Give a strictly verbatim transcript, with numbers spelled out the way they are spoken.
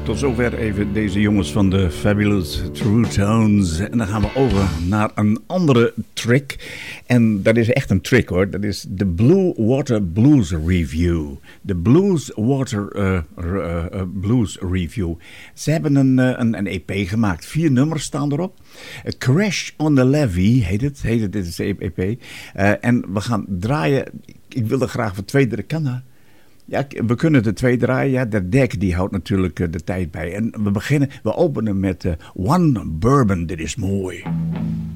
tot zover even deze jongens van de Fabulous True Tones. En dan gaan we over naar een andere trick. En dat is echt een trick hoor. Dat is de Blue Water Blues Review. De Blues Water uh, uh, uh, Blues Review. Ze hebben een, uh, een, een E P gemaakt. Vier nummers staan erop. Uh, Crash on the Levee heet het. Heet het, dit is de E P. Uh, en we gaan draaien. Ik wilde graag voor twee derde kan. Ja, we kunnen de twee draaien. Ja, de dek die houdt natuurlijk uh, de tijd bij. En we beginnen, we openen met uh, One Bourbon. Dit is mooi.